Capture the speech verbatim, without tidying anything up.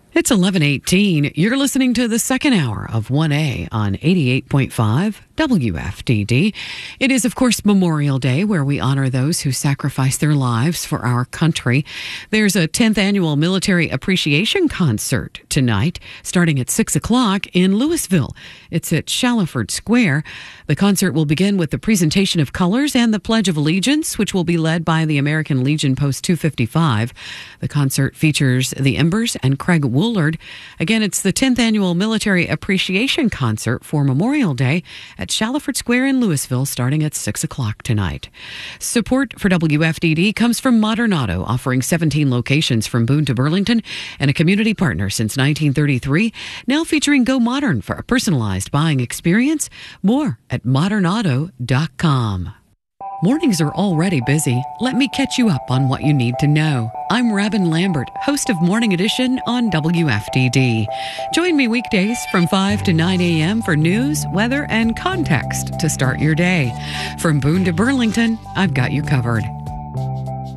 It's eleven eighteen. You're listening to the second hour of one A on eighty-eight point five W F D D. It is, of course, Memorial Day, where we honor those who sacrificed their lives for our country. There's a tenth annual Military Appreciation Concert tonight, starting at six o'clock in Louisville. It's at Shallowford Square. The concert will begin with the presentation of colors and the Pledge of Allegiance, which will be led by the American Legion Post two fifty-five. The concert features the Embers and Craig Woolard. Again, it's the tenth annual Military Appreciation Concert for Memorial Day at Shallowford Square in Louisville, starting at six o'clock tonight. Support for W F D D comes from Modern Auto, offering seventeen locations from Boone to Burlington, and a community partner since nineteen thirty-three, now featuring Go Modern for a personalized buying experience. More at modern auto dot com. Mornings are already busy. Let me catch you up on what you need to know. I'm Robin Lambert, host of Morning Edition on W F D D. Join me weekdays from five to nine a.m. for news, weather, and context to start your day. From Boone to Burlington, I've got you covered.